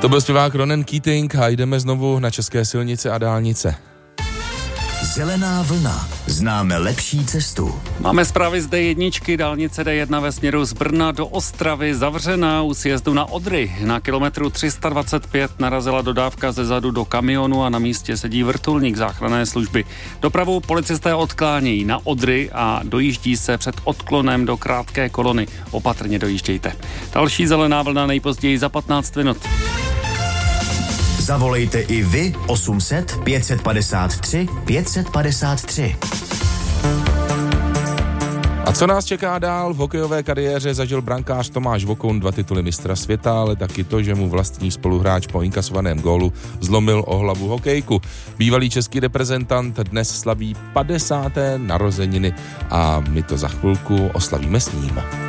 To byl zpěvák Ronan Keating a jdeme znovu na české silnice a dálnice. Zelená vlna. Známe lepší cestu. Máme zprávy z D1, dálnice D1 ve směru z Brna do Ostravy zavřená u sjezdu na Odry. Na kilometru 325 narazila dodávka ze zadu do kamionu a na místě sedí vrtulník záchranné služby. Dopravu policisté odklánějí na Odry a dojíždí se před odklonem do krátké kolony. Opatrně dojíždějte. Další zelená vlna nejpozději za 15 minut. Zavolejte i vy 800 553 553. A co nás čeká dál? V hokejové kariéře zažil brankář Tomáš Vokoun 2 tituly mistra světa, ale taky to, že mu vlastní spoluhráč po inkasovaném gólu zlomil o hlavu hokejku. Bývalý český reprezentant dnes slaví 50. narozeniny a my to za chvilku oslavíme s ním.